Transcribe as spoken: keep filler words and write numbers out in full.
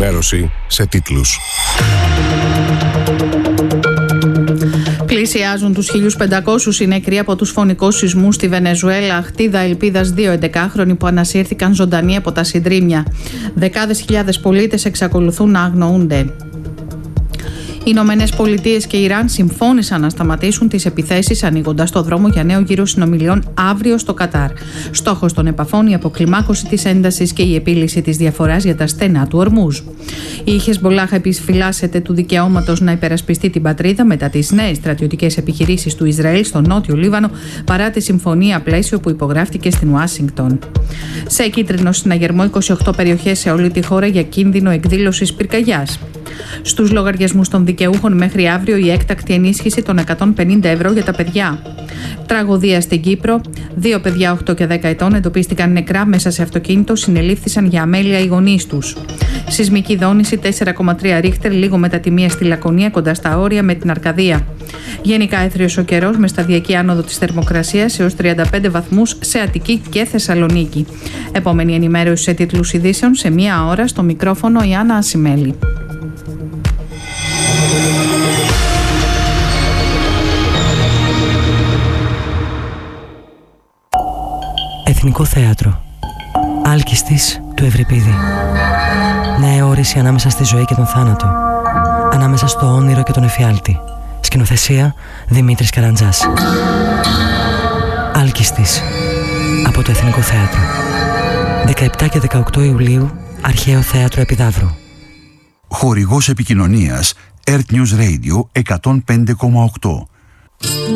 ενημέρωση σε τίτλους. Πλησιάζουν τους χίλιους πεντακόσιους οι νεκροί από τους φωνικούς σεισμούς στη Βενεζουέλα. Χτίδα ελπίδας δύο έντεκάχρονοι που ανασύρθηκαν ζωντανοί από τα συντρίμμια. Δεκάδες χιλιάδες πολίτες εξακολουθούν να αγνοούνται. Οι Ηνωμένες Πολιτείες και Ιράν συμφώνησαν να σταματήσουν τις επιθέσεις, ανοίγοντας το δρόμο για νέο γύρο συνομιλιών αύριο στο Κατάρ. Στόχος των επαφών η αποκλιμάκωση της έντασης και η επίλυση της διαφοράς για τα στενά του Ορμούζ. Η Χεσμπολάχ επιφυλάσσεται του δικαιώματος να υπερασπιστεί την πατρίδα μετά τις νέες στρατιωτικές επιχειρήσεις του Ισραήλ στο νότιο Λίβανο, παρά τη συμφωνία πλαίσιο που υπογράφτηκε στην Ουάσιγκτον. Σε κίτρινο συναγερμό είκοσι οκτώ περιοχές σε όλη τη χώρα για κίνδυνο εκδήλωσης πυρκαγιάς. Στους λογαριασμούς των δικαιούχων μέχρι αύριο η έκτακτη ενίσχυση των εκατόν πενήντα ευρώ για τα παιδιά. Τραγωδία στην Κύπρο. Δύο παιδιά οκτώ και δέκα ετών εντοπίστηκαν νεκρά μέσα σε αυτοκίνητο, συνελήφθησαν για αμέλεια οι γονείς τους. Σεισμική δόνηση τέσσερα κόμμα τρία ρίχτερ, λίγο μετά τη μία στη Λακωνία, κοντά στα όρια με την Αρκαδία. Γενικά έθριος ο καιρός με σταδιακή άνοδο της θερμοκρασίας έως τριάντα πέντε βαθμούς σε Αττική και Θεσσαλονίκη. Επόμενη ενημέρωση σε τίτλους ειδήσεων σε μία ώρα, στο μικρόφωνο η Άννα Ασημέλη. Εθνικό Θέατρο. Άλκιστης του Ευρυπίδη. Νέα όρηση ανάμεσα στη ζωή και τον θάνατο. Ανάμεσα στο όνειρο και τον εφιάλτη. Σκηνοθεσία Δημήτρης Καραντζάς. Άλκιστης. Από το Εθνικό Θέατρο. δεκαεπτά και δεκαοκτώ Ιουλίου, Αρχαίο Θέατρο Επιδαύρου. Χορηγός επικοινωνίας Earth News Radio εκατόν πέντε κόμμα οκτώ.